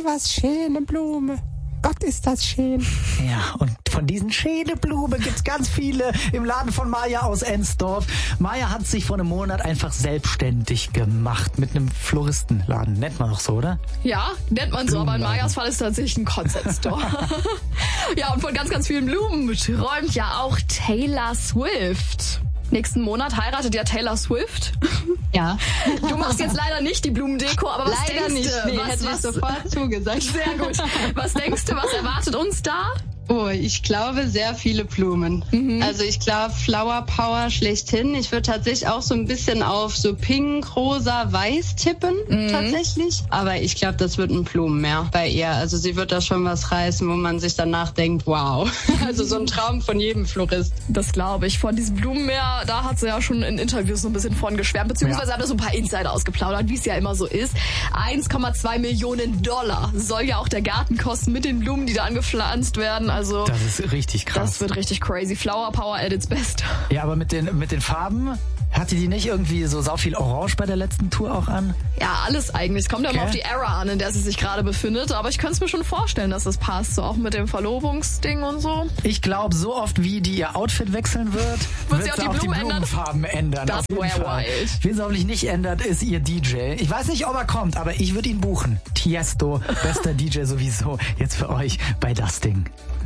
was schöne Blume. Gott, ist das schön. Ja, und von diesen schönen Blumen gibt's ganz viele im Laden von Maja aus Ensdorf. Maja hat sich vor einem Monat einfach selbstständig gemacht mit einem Floristenladen. Nennt man doch so, oder? Ja, nennt man so, aber in Majas Fall ist tatsächlich ein Concept Store. Ja, und von ganz, ganz vielen Blumen träumt ja auch Taylor Swift. Nächsten Monat heiratet ja Taylor Swift. Ja. Du machst jetzt leider nicht die Blumendeko, aber was leider denkst nicht. du? Nee, hätte ich sofort zugesagt. Sehr gut. Was denkst du, was erwartet uns da? Oh, ich glaube, sehr viele Blumen. Also ich glaube, Flower Power schlechthin. Ich würde tatsächlich auch so ein bisschen auf so pink, rosa, weiß tippen, tatsächlich. Aber ich glaube, das wird ein Blumenmeer bei ihr. Also sie wird da schon was reißen, wo man sich danach denkt, wow. Also so ein Traum von jedem Florist. Das glaube ich. Von diesem Blumenmeer, da hat sie ja schon in Interviews so ein bisschen von geschwärmt, beziehungsweise hat er so ein paar Insider ausgeplaudert, wie es ja immer so ist. 1,2 Millionen $ soll ja auch der Garten kosten mit den Blumen, die da angepflanzt werden. Also das ist richtig krass. Das wird richtig crazy. Flower Power at its best. Ja, aber mit den Farben, hatte die nicht irgendwie so sau viel Orange bei der letzten Tour auch an? Ja, alles eigentlich. Es kommt ja mal auf die Era an, in der sie sich gerade befindet. Aber ich könnte es mir schon vorstellen, dass das passt. So auch mit dem Verlobungsding und so. Ich glaube, so oft wie die ihr Outfit wechseln wird sie auch die Blumenfarben ändern. Das wäre wild. Wen es hoffentlich nicht ändert, ist ihr DJ. Ich weiß nicht, ob er kommt, aber ich würde ihn buchen. Tiesto, bester DJ sowieso. Jetzt für euch bei Das Ding.